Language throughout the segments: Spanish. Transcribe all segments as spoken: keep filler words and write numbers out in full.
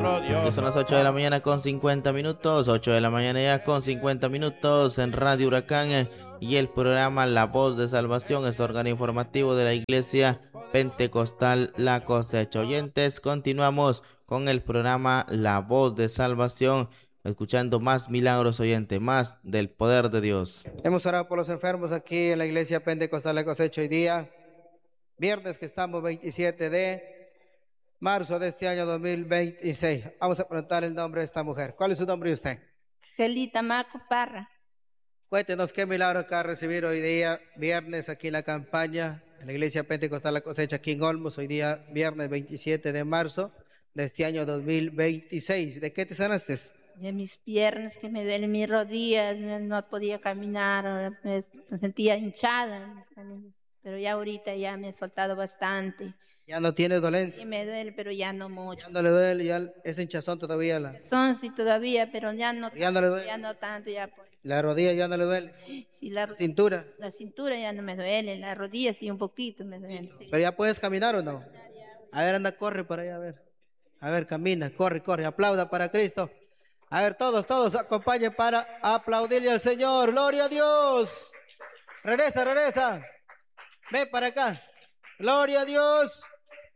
nuestro Dios. Ya son las ocho de la mañana con cincuenta minutos, ocho de la mañana ya con cincuenta minutos en Radio Huracán eh, y el programa La Voz de Salvación, es órgano informativo de la Iglesia Pentecostal La Cosecha. Oyentes, continuamos con el programa La Voz de Salvación, escuchando más milagros, oyente, más del poder de Dios. Hemos orado por los enfermos aquí en la Iglesia Pentecostal La Cosecha hoy día, viernes que estamos veintisiete de marzo de este año dos mil veintiséis. Vamos a preguntar el nombre de esta mujer. ¿Cuál es su nombre de usted? Felita Maco Parra. Cuéntenos qué milagro acaba de recibir hoy día, viernes, aquí en la campaña, en la Iglesia Pentecostal La Cosecha, aquí en Olmos, hoy día, viernes veintisiete de marzo de este año dos mil veintiséis. ¿De qué te sanaste? De mis piernas, que me duelen mis rodillas, no, no podía caminar, me, me sentía hinchada, mis canillas, pero ya ahorita ya me he soltado bastante. ¿Ya no tiene dolencia? Sí me duele, pero ya no mucho. ¿Ya no le duele? ¿Ya ese hinchazón todavía? La, Son sí todavía, pero ya no, ya no le duele? Ya no tanto, ya pues. ¿La rodilla ya no le duele? Sí, la, ¿La cintura? La cintura ya no me duele, la rodilla sí un poquito me duele. Sí. ¿Pero ya puedes caminar o no? A ver, anda, corre para allá, a ver. A ver, camina, corre, corre, aplauda para Cristo. A ver, todos, todos acompañen para aplaudirle al Señor. ¡Gloria a Dios! Regresa, regresa. Ven para acá. ¡Gloria a Dios!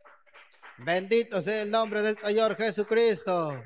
Bendito sea el nombre del Señor Jesucristo.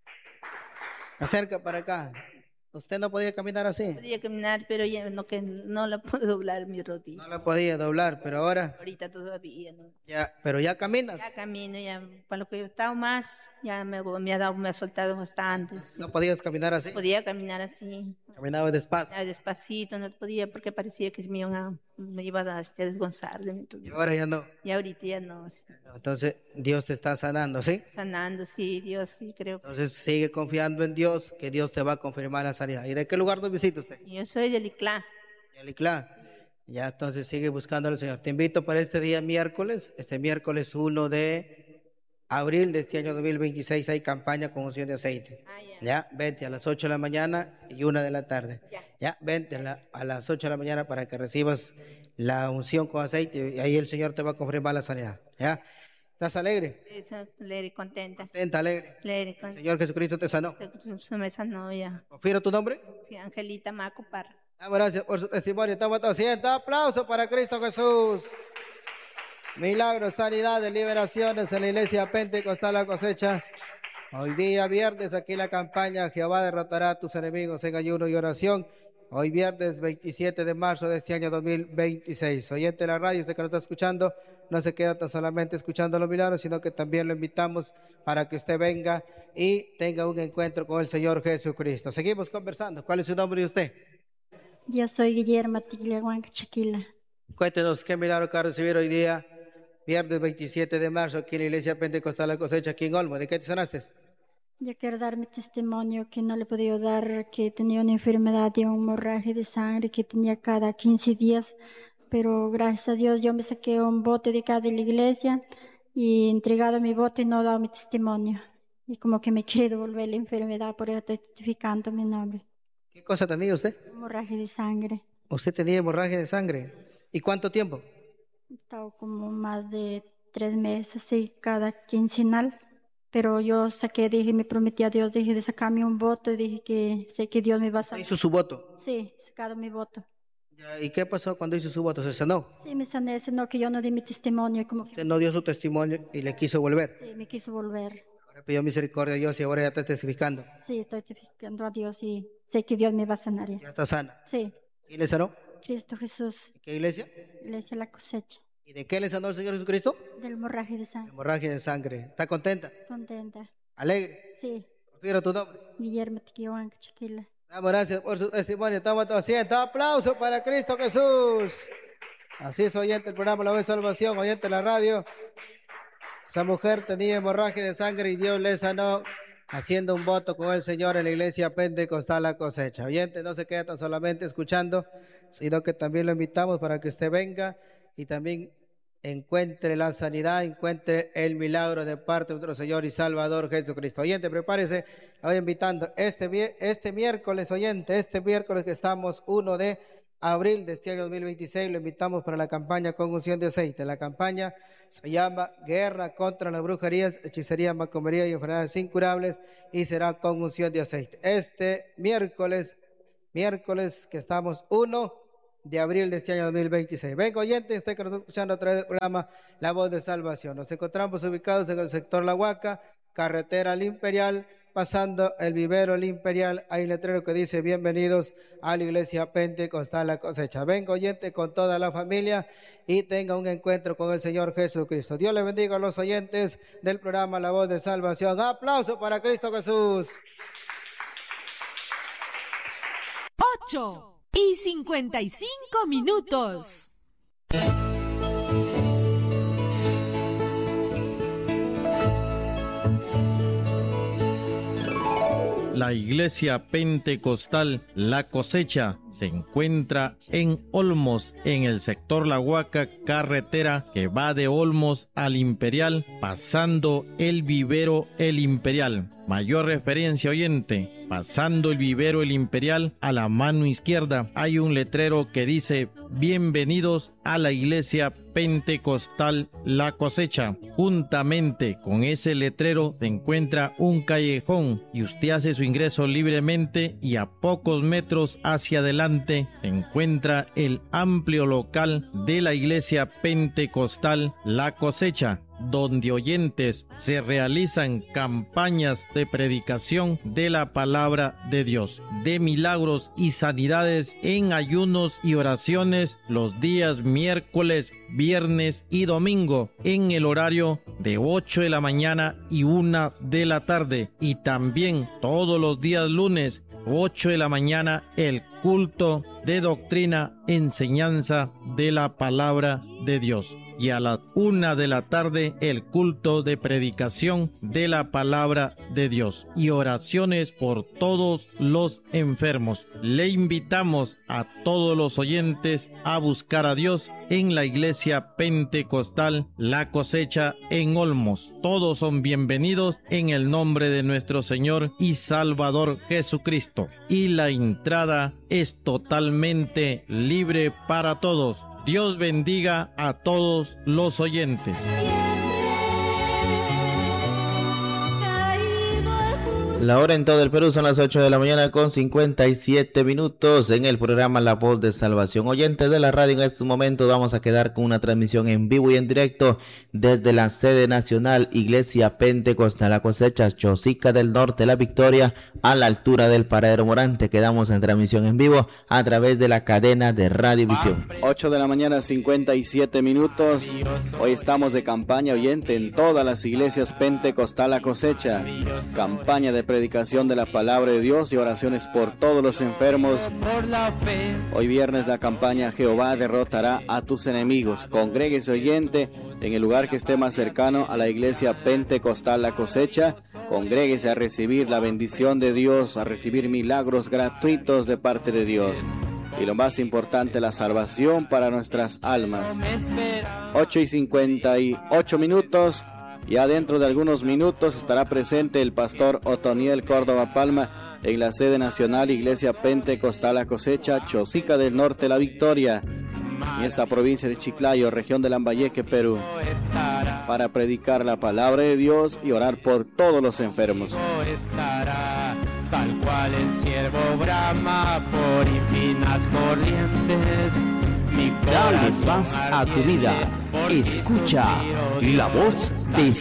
Acerca para acá. ¿Usted no podía caminar así? Podía caminar, pero ya no, que no la puedo doblar mi rodilla. No la podía doblar, pero ahora... Ahorita todavía, ¿no? Ya, pero ya caminas. Ya camino, ya, para lo que yo he estado más, ya me, me, ha, dado, me ha soltado bastante. ¿No podías caminar así? No podía caminar así. Caminaba despacio. Ya despacito, no podía porque parecía que se me, iban a, me iba a este, desgonzar. De y ahora ya no. Y ahorita ya no. Sí. Entonces, Dios te está sanando, ¿sí? Sanando, sí, Dios, sí, creo. Entonces, sigue confiando en Dios, que Dios te va a confirmar la sanidad. ¿Y de qué lugar nos visita usted? Yo soy de Liclá. De Liclá. Ya, entonces sigue buscando al Señor. Te invito para este día miércoles, este miércoles uno de abril de este año dos mil veintiséis, hay campaña con unción de aceite. Ah, ya. ya, vente a las ocho de la mañana y una de la tarde. Ya, ya vente a, la, a las ocho de la mañana para que recibas la unción con aceite y ahí el Señor te va a confirmar la sanidad. ¿Ya? ¿Estás alegre? Sí, alegre, contenta. Contenta, alegre. Alegre, contenta. Señor Jesucristo te sanó. Se me sanó ya. ¿Confirma tu nombre? Sí, Angelita Maco Parra. Ah, gracias por su testimonio. Toma tu asiento. Aplauso para Cristo Jesús. Milagros, sanidades, liberaciones en la Iglesia Pentecostal La Cosecha. Hoy día viernes aquí la campaña Jehová derrotará a tus enemigos en ayuno y oración. Hoy viernes veintisiete de marzo de este año dos mil veintiséis. Oyente de la radio, usted que nos está escuchando, no se queda tan solamente escuchando los milagros, sino que también lo invitamos para que usted venga y tenga un encuentro con el Señor Jesucristo. Seguimos conversando. ¿Cuál es su nombre de usted? Yo soy Guillermo Tigliahuanca Chaquila. Cuéntenos qué milagro que va a recibir hoy día, viernes veintisiete de marzo, aquí en la Iglesia Pentecostal La Cosecha, aquí en Olmo. ¿De qué te sanaste? Yo quiero dar mi testimonio que no le he podido dar, que tenía una enfermedad de un hemorragia de sangre que tenía cada quince días, pero gracias a Dios yo me saqué un bote de acá de la iglesia y entregado mi bote no he dado mi testimonio. Y como que me quiere devolver la enfermedad, por eso estoy testificando mi nombre. ¿Qué cosa tenía usted? Hemorragia de sangre. ¿Usted tenía hemorragia de sangre? ¿Y cuánto tiempo? He estado como más de tres meses, sí, cada quincenal. Pero yo saqué, dije, me prometí a Dios, dije de sacarme un voto y dije que sé que Dios me va a sanar. ¿Hizo su voto? Sí, he sacado mi voto. ¿Y qué pasó cuando hizo su voto? ¿Se sanó? Sí, me sané, sino que yo no di mi testimonio. Como que... Usted no dio su testimonio y le quiso volver. Sí, me quiso volver. Ahora pidió misericordia a Dios y ahora ya está testificando. Sí, estoy testificando a Dios y sé que Dios me va a sanar. Ya, ya está sana. Sí. ¿Y le sanó? Cristo Jesús. ¿De qué iglesia? Iglesia La Cosecha. ¿Y de qué le sanó el Señor Jesucristo? Del hemorragia de sangre. Hemorragia de sangre. ¿Está contenta? Contenta. ¿Alegre? Sí. Confirma tu nombre. Guillermo Tiquihuanca Chaquila. Damos gracias por su testimonio. Toma tu asiento. Aplauso para Cristo Jesús. Así es, oyente el programa La Voz de Salvación, oyente de la radio. Esa mujer tenía hemorragia de sangre y Dios le sanó haciendo un voto con el Señor en la Iglesia Pentecostal La Cosecha. Oyente, no se queda tan solamente escuchando, sino que también lo invitamos para que usted venga y también encuentre la sanidad, encuentre el milagro de parte de nuestro Señor y Salvador Jesucristo. Oyente, prepárese, voy invitando este, este miércoles, oyente, este miércoles que estamos uno de abril de este año dos mil veintiséis. Lo invitamos para la campaña con unción de aceite. La campaña se llama Guerra contra las brujerías, hechicería, macumería y enfermedades incurables, y será con unción de aceite. Este miércoles, miércoles que estamos uno de abril de este año dos mil veintiséis. Venga, oyente, usted que nos está escuchando a través del programa La Voz de Salvación. Nos encontramos ubicados en el sector La Huaca, carretera al Imperial, pasando el vivero El Imperial. Hay un letrero que dice: bienvenidos a la iglesia Pentecostal La Cosecha. Venga, oyente, con toda la familia y tenga un encuentro con el Señor Jesucristo. Dios le bendiga a los oyentes del programa La Voz de Salvación. Aplauso para Cristo Jesús. ocho y cincuenta y cinco minutos. La iglesia pentecostal La Cosecha se encuentra en Olmos, en el sector La Huaca, carretera que va de Olmos al Imperial, pasando el vivero El Imperial. Mayor referencia, oyente, pasando el vivero El Imperial, a la mano izquierda hay un letrero que dice: bienvenidos a la iglesia pentecostal La Cosecha. Juntamente con ese letrero se encuentra un callejón y usted hace su ingreso libremente, y a pocos metros hacia adelante se encuentra el amplio local de la iglesia pentecostal La Cosecha, donde, oyentes, se realizan campañas de predicación de la palabra de Dios, de milagros y sanidades en ayunos y oraciones los días miércoles, viernes y domingo, en el horario de ocho de la mañana y una de la tarde, y también todos los días lunes, ocho de la mañana, el culto de doctrina, enseñanza de la palabra de Dios, y a la una de la tarde el culto de predicación de la palabra de Dios y oraciones por todos los enfermos. Le invitamos a todos los oyentes a buscar a Dios en la iglesia pentecostal La Cosecha en Olmos. Todos son bienvenidos en el nombre de nuestro Señor y Salvador Jesucristo, y la entrada es totalmente libre para todos. Dios bendiga a todos los oyentes. La hora en todo el Perú son las ocho de la mañana con cincuenta y siete minutos en el programa La Voz de Salvación. Oyentes de la radio, en estos momentos vamos a quedar con una transmisión en vivo y en directo desde la sede nacional Iglesia Pentecostal La Cosecha, Chosica del Norte, La Victoria, a la altura del Paradero Morante. Quedamos en transmisión en vivo a través de la cadena de Radiovisión. ocho de la mañana, cincuenta y siete minutos. Hoy estamos de campaña, oyente, en todas las iglesias Pentecostal La Cosecha. Campaña de predicación de la palabra de Dios y oraciones por todos los enfermos. Hoy viernes la campaña Jehová derrotará a tus enemigos. Congréguese, oyente, en el lugar que esté más cercano a la iglesia Pentecostal La Cosecha. Congréguese a recibir la bendición de Dios, a recibir milagros gratuitos de parte de Dios. Y lo más importante, la salvación para nuestras almas. ocho y cincuenta y ocho minutos. Ya dentro de algunos minutos estará presente el pastor Otoniel Córdoba Palma en la sede nacional Iglesia Pentecostal La Cosecha, Chosica del Norte, La Victoria, en esta provincia de Chiclayo, región de Lambayeque, Perú, para predicar la palabra de Dios y orar por todos los enfermos. Tal cual el ciervo brama por infinitas corrientes. Dale paz a tu vida. Escucha la voz de